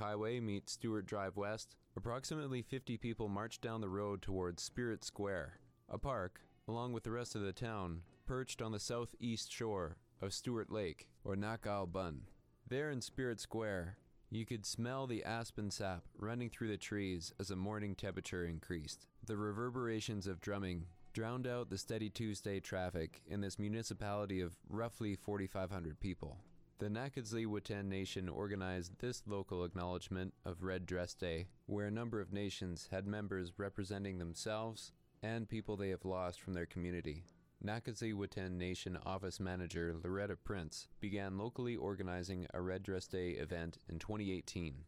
Highway meet Stewart Drive West, approximately 50 people marched down the road towards Spirit Square, a park, along with the rest of the town, perched on the southeast shore of Stewart Lake, or Nakal Bun. There in Spirit Square, you could smell the aspen sap running through the trees as the morning temperature increased. The reverberations of drumming drowned out the steady Tuesday traffic in this municipality of roughly 4,500 people. The Nakatzli-Witen Nation organized this local acknowledgement of Red Dress Day, where a number of nations had members representing themselves and people they have lost from their community. Nakatzli-Witen Nation Office Manager Loretta Prince began locally organizing a Red Dress Day event in 2018.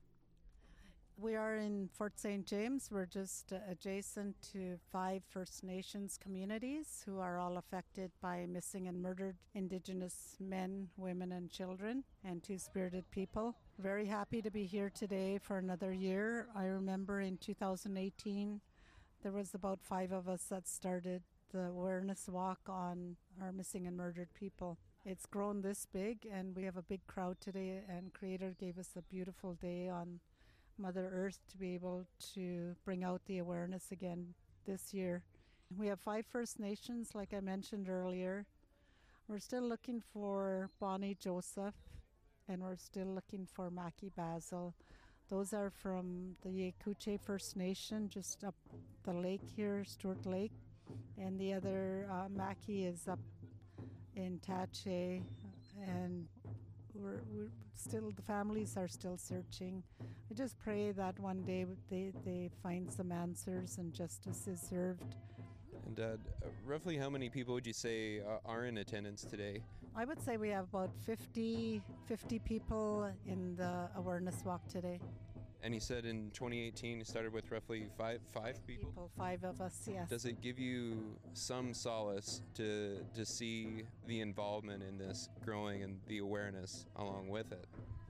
We are in Fort St. James. We're just adjacent to 5 First Nations communities who are all affected by missing and murdered Indigenous men, women, and children, and Two-Spirited people. Very happy to be here today for another year. I remember in 2018, there was about 5 of us that started the awareness walk on our missing and murdered people. It's grown this big, and we have a big crowd today, and Creator gave us a beautiful day on Mother Earth to be able to bring out the awareness again this year. We have 5 First Nations, like I mentioned earlier. We're still looking for Bonnie Joseph, and we're still looking for Mackie Basil. Those are from the Yekuche First Nation, just up the lake here, Stewart Lake. And the other, Mackie, is up in Tache, and we're still, the families are still searching. I just pray that one day they find some answers and justice is served. And roughly how many people would you say are in attendance today? I would say we have about 50 people in the awareness walk today. And you said in 2018 you started with roughly five people? 5 of us, yes. Does it give you some solace to see the involvement in this growing and the awareness along with it?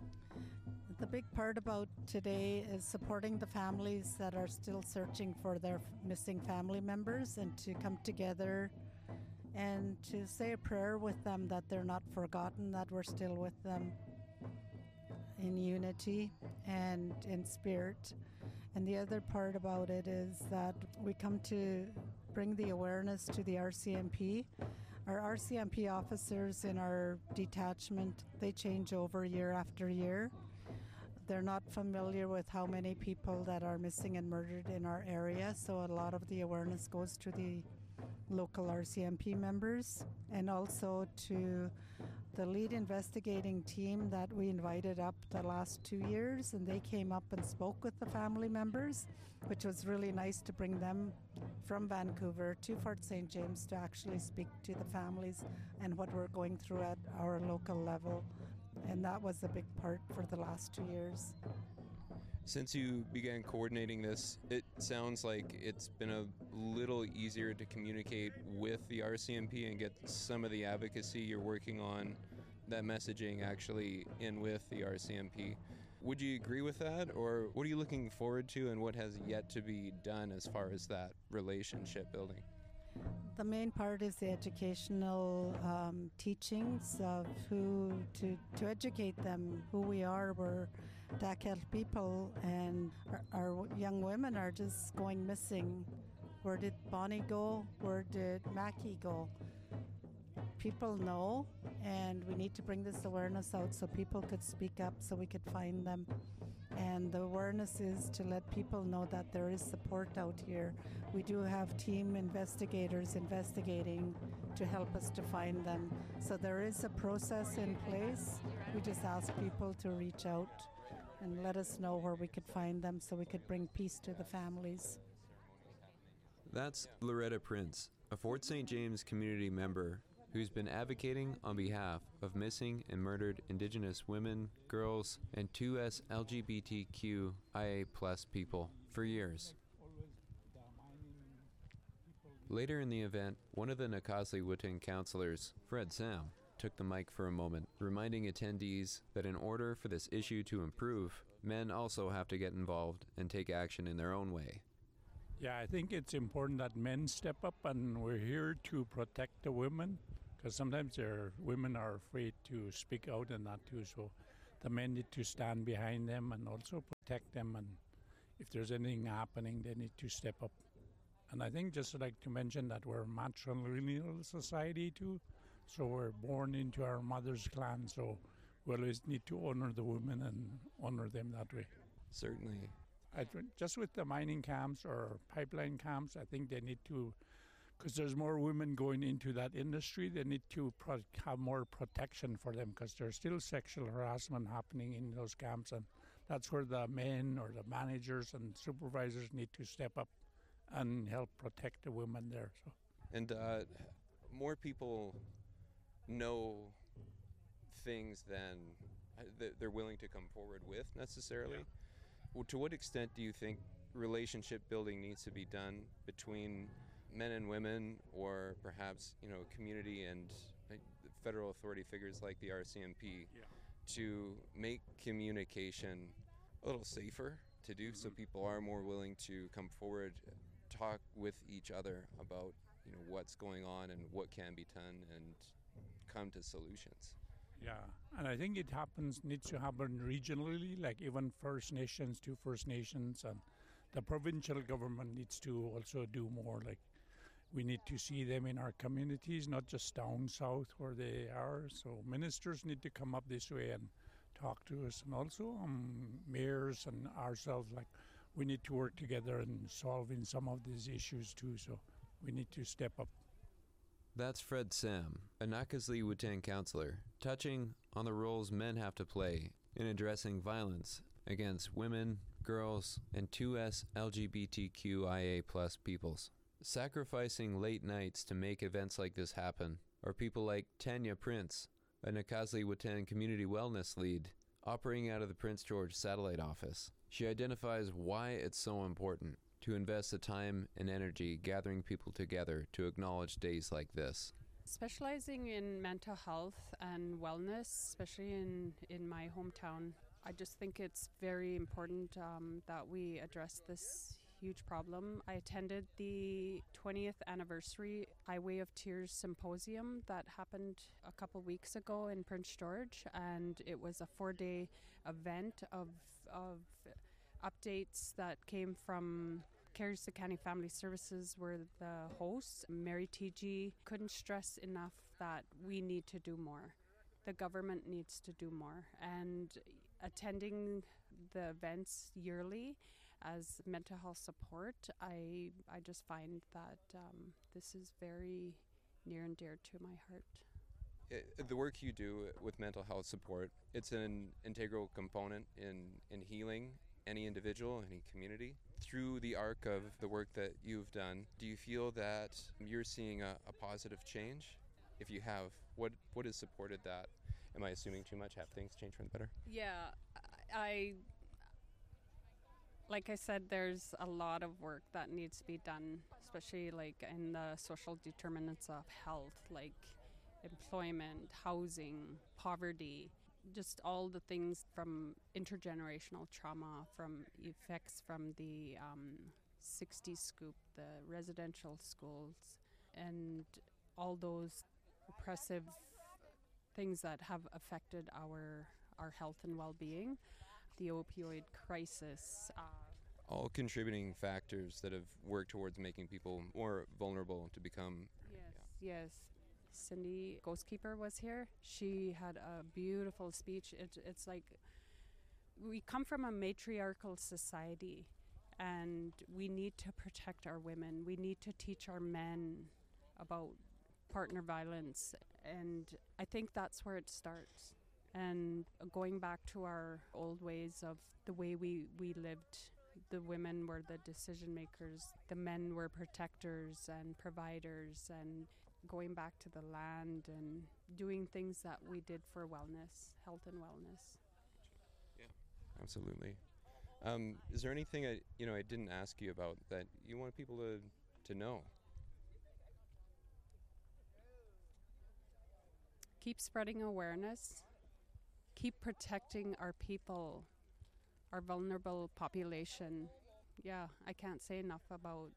The big part about today is supporting the families that are still searching for their missing family members, and to come together and to say a prayer with them that they're not forgotten, that we're still with them in unity and in spirit. And the other part about it is that we come to bring the awareness to the RCMP. Our RCMP officers in our detachment, they change over year after year. They're not familiar with how many people that are missing and murdered in our area, so a lot of the awareness goes to the local RCMP members, and also to the lead investigating team that we invited up the last 2 years, and they came up and spoke with the family members, which was really nice to bring them from Vancouver to Fort St. James to actually speak to the families and what we're going through at our local level. And that was a big part for the last 2 years. Since you began coordinating this, it sounds like it's been a little easier to communicate with the RCMP and get some of the advocacy you're working on, that messaging actually in with the RCMP. Would you agree with that, or what are you looking forward to, and what has yet to be done as far as that relationship building? The main part is the educational teachings of who to educate them who we are. We're Dakel people, and our young women are just going missing. Where did Bonnie go? Where did Mackie go? People know, and we need to bring this awareness out so people could speak up, so we could find them. And the awareness is to let people know that there is support out here. We do have team investigators investigating to help us to find them. So there is a process in place. We just ask people to reach out and let us know where we could find them so we could bring peace to the families. That's Loretta Prince, a Fort St. James community member who's been advocating on behalf of missing and murdered Indigenous women, girls, and 2S LGBTQIA+ people for years. Later in the event, one of the Nakatzli-Witen councillors, Fred Sam, took the mic for a moment, reminding attendees that in order for this issue to improve, men also have to get involved and take action in their own way. Yeah, I think it's important that men step up, and we're here to protect the women, because sometimes women are afraid to speak out and not to. So the men need to stand behind them and also protect them. And if there's anything happening, they need to step up. And I think just like to mention that we're a matrilineal society too. So we're born into our mother's clan. So we always need to honor the women and honor them that way. Certainly. Just with the mining camps or pipeline camps, I think they need to, because there's more women going into that industry, they need to have more protection for them because there's still sexual harassment happening in those camps. And that's where the men or the managers and supervisors need to step up and help protect the women there. So. And more people know things than they're willing to come forward with necessarily. Yeah. Well, to what extent do you think relationship building needs to be done between men and women, or perhaps community and federal authority figures like the RCMP, to make communication a little safer to do, so people are more willing to come forward, talk with each other about what's going on and what can be done, and come to solutions? Yeah, and I think needs to happen regionally, like even First Nations to First Nations, and the provincial government needs to also do more. Like, we need to see them in our communities, not just down south where they are. So ministers need to come up this way and talk to us, and also mayors and ourselves, like, we need to work together in solving some of these issues too. So we need to step up. That's Fred Sam, a Nakaslii-Whutang councillor, touching on the roles men have to play in addressing violence against women, girls, and 2S LGBTQIA+ peoples. Sacrificing late nights to make events like this happen are people like Tanya Prince, a Nakaslii-Whutang community wellness lead operating out of the Prince George satellite office. She identifies why it's so important to invest the time and energy gathering people together to acknowledge days like this. Specializing in mental health and wellness, especially in my hometown, I just think it's very important that we address this huge problem. I attended the 20th anniversary Highway of Tears symposium that happened a couple weeks ago in Prince George, and it was a 4-day event of updates that came from Carey County Family Services were the hosts. Mary TG couldn't stress enough that we need to do more. The government needs to do more. And attending the events yearly as mental health support, I just find that this is very near and dear to my heart. The work you do with mental health support, it's an integral component in healing any individual, any community. Through the arc of the work that you've done, do you feel that you're seeing a positive change? If you have, what has supported that? Am I assuming too much? Have things changed for the better? Yeah, like I said, there's a lot of work that needs to be done, especially like in the social determinants of health, like employment, housing, poverty, just all the things from intergenerational trauma, from effects from the 60s scoop, the residential schools, and all those oppressive things that have affected our health and well-being, the opioid crisis. All contributing factors that have worked towards making people more vulnerable to become... Yes. Cindy Ghostkeeper was here. She had a beautiful speech. It's like we come from a matriarchal society, and we need to protect our women. We need to teach our men about partner violence, and I think that's where it starts. And going back to our old ways of the way we lived, the women were the decision makers, the men were protectors and providers, and going back to the land and doing things that we did for wellness, health and wellness. Yeah, absolutely. Is there anything I didn't ask you about that you want people to know? Keep spreading awareness. Keep protecting our people, our vulnerable population. Yeah, I can't say enough about,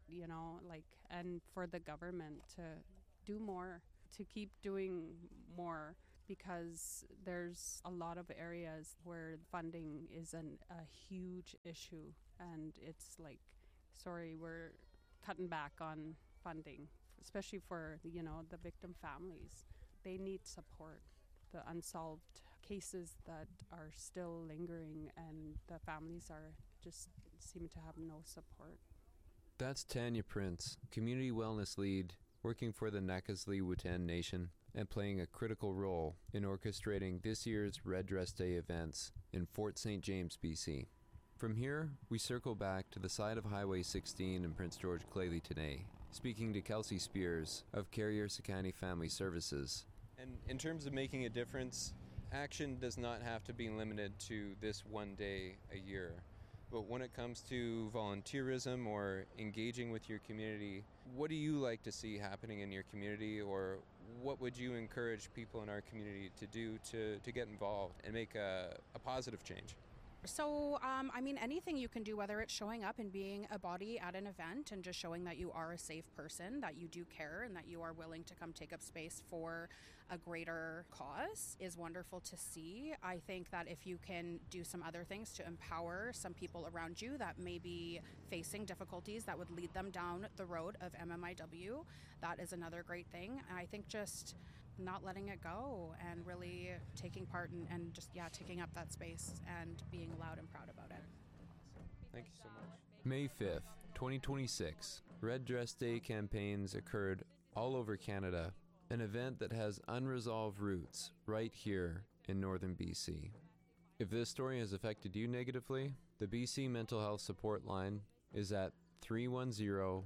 and for the government to do more, to keep doing more. because there's a lot of areas where funding is a huge issue, and it's like, sorry, we're cutting back on funding, especially for the victim families. They need support. The unsolved cases that are still lingering, and the families are just seem to have no support. That's Tanya Prince, community wellness lead, working for the Nakaslii-Whuthen Nation and playing a critical role in orchestrating this year's Red Dress Day events in Fort St. James, BC. From here, we circle back to the side of Highway 16 in Prince George Clayley today, speaking to Kelsey Spears of Carrier Sekani Family Services. And in terms of making a difference, action does not have to be limited to this one day a year. But when it comes to volunteerism or engaging with your community, what do you like to see happening in your community, or what would you encourage people in our community to do to get involved and make a positive change? So, anything you can do, whether it's showing up and being a body at an event and just showing that you are a safe person, that you do care, and that you are willing to come take up space for a greater cause is wonderful to see. I think that if you can do some other things to empower some people around you that may be facing difficulties that would lead them down the road of MMIW, that is another great thing. And I think just not letting it go and really taking part and just taking up that space and being loud and proud about it. Thank you so much. May 5th, 2026, Red Dress Day campaigns occurred all over Canada, an event that has unresolved roots right here in northern BC. If this story has affected you negatively, the BC Mental Health Support Line is at 310-6789.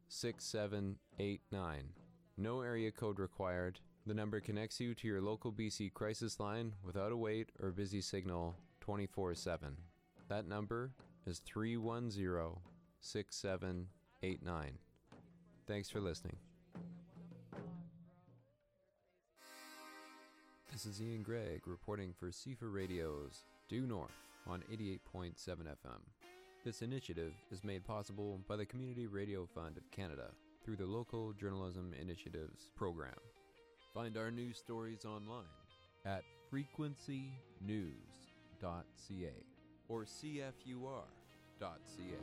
No area code required. The number connects you to your local BC crisis line without a wait or busy signal 24/7. That number is 310-6789. Thanks for listening. This is Ian Gregg reporting for CFA Radio's Due North on 88.7 FM. This initiative is made possible by the Community Radio Fund of Canada through the Local Journalism Initiatives program. Find our news stories online at frequencynews.ca or cfur.ca.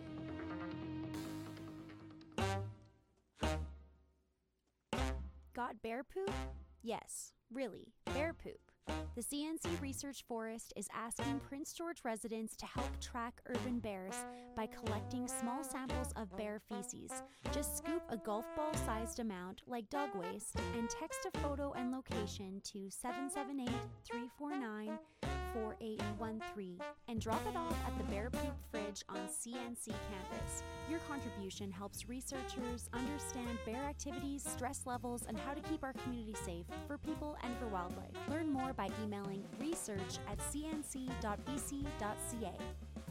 Got bear poop? Yes, really, bear poop. The CNC Research Forest is asking Prince George residents to help track urban bears by collecting small samples of bear feces. Just scoop a golf ball-sized amount, like dog waste, and text a photo and location to 778-349-4813 and drop it off at the Bear Poop Fridge on CNC campus. Your contribution helps researchers understand bear activities, stress levels, and how to keep our community safe for people and for wildlife. Learn more by emailing research@cnc.bc.ca.